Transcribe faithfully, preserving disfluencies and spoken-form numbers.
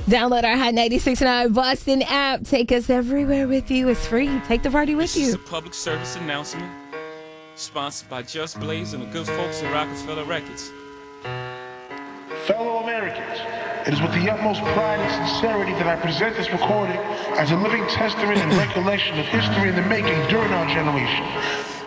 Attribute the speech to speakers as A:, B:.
A: Download our Hot ninety-six point nine Boston app. Take us everywhere with you. It's free. Take the party with
B: This is
A: you.
B: a public service announcement sponsored by Just Blaze and the good folks at Rockefeller Records.
C: Fellow Americans, it is with the utmost pride and sincerity that I present this recording as a living testament and recollection of history in the making during our generation.